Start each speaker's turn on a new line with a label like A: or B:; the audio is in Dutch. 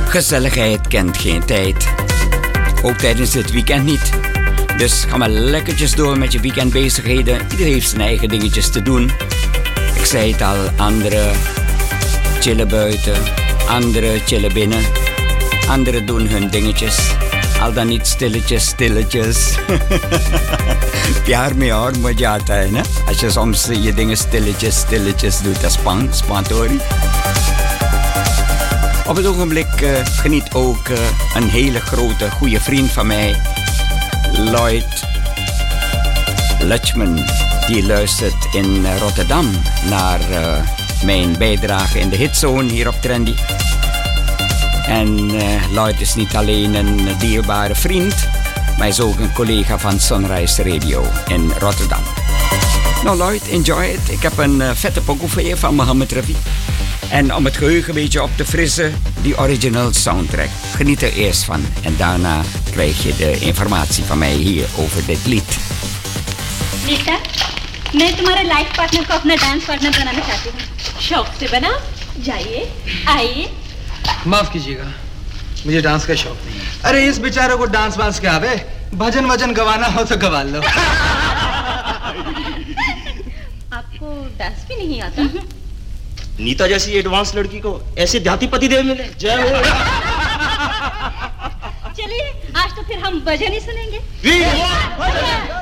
A: Gezelligheid kent geen tijd. Ook tijdens het weekend niet. Dus ga maar lekkertjes door met je weekendbezigheden. Iedereen heeft zijn eigen dingetjes te doen. Ik zei het al, anderen chillen buiten. Anderen chillen binnen. Anderen doen hun dingetjes. Al dan niet stilletjes. Pyar में और मजा आता है ना? Als je soms je dingen stilletjes doet, dat is spantori. Op het ogenblik geniet ook een hele grote, goede vriend van mij, Lloyd Lutchman. Die luistert in Rotterdam naar mijn bijdrage in de hitzone hier op Trendy. En Lloyd is niet alleen een dierbare vriend, maar is ook een collega van Sunrise Radio in Rotterdam. Nou Lloyd, enjoy it. Ik heb een vette pokoe voor je van Mohammed Rafi. En om het geheugen een beetje op te frissen, die original soundtrack. Geniet er eerst van en daarna krijg je de informatie van mij hier over dit lied.
B: Lisa, मैं तुम्हारे life partner को अपना dance partner बनाना चाहती हूँ। शौक से बना, जाइए, आइए।
C: माफ कीजिएगा, मुझे डांस का शौक नहीं है। अरे इस बेचारे को डांस वांस क्या है? भजन वजन गवाना हो तो गवा लो।
B: आपको डांस भी नहीं आता?
D: नीता जैसी एडवांस लड़की को ऐसे देहाती पति देव मिले। जय हो।
B: चलिए आज तो फिर हम भजन ही सुनेंगे।